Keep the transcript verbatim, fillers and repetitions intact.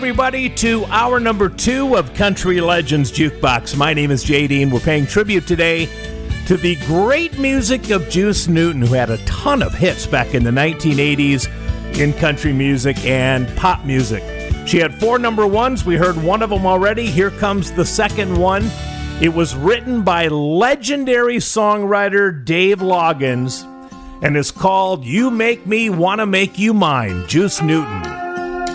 Everybody to hour number two of Country Legends Jukebox. My name is J D, and we're paying tribute today to the great music of Juice Newton, who had a ton of hits back in the nineteen eighties in country music and pop music. She had four number ones. We heard one of them already. Here comes the second one. It was written by legendary songwriter Dave Loggins and is called You Make Me Wanna Make You Mine, Juice Newton.